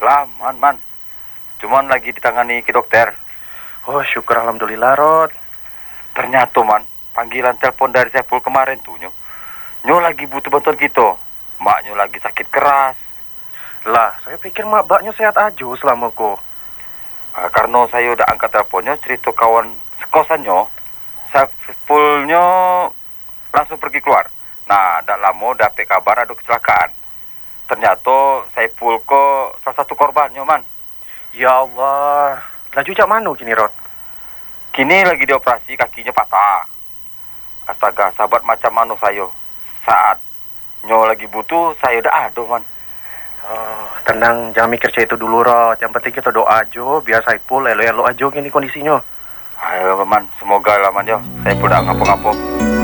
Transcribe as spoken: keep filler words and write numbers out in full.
Lah, man, man. Cuman lagi ditangani ke dokter. Oh, syukur alhamdulillah, Rod. Ternyata, man, panggilan telepon dari Saiful kemarin tuh, Nyo. Nyo lagi butuh bantuan kita. Mak Nyo lagi sakit keras. Lah, saya pikir mak baknya sehat aja selama kok. Nah, karena saya udah angkat teleponnya, cerita kawan sekosan Nyo, Saiful Nyo langsung pergi keluar. Nah, tak lama dapet kabar ada kecelakaan. Ternyata Saiful kok salah satu korbannya, man. Ya Allah. Laju cak mana kini, Rod? Kini lagi dioperasi, kakinya patah. Astaga, sahabat macam mana saya. Saat Nyo lagi butuh, saya udah ada, man. Oh, tenang, jangan mikir saya itu dulu, Rod. Yang penting kita doa aja, biar Saiful elo-elo aja gini kondisinya. Ayo, man, semoga lah, man, yo. Saiful udah ngapo-ngapo.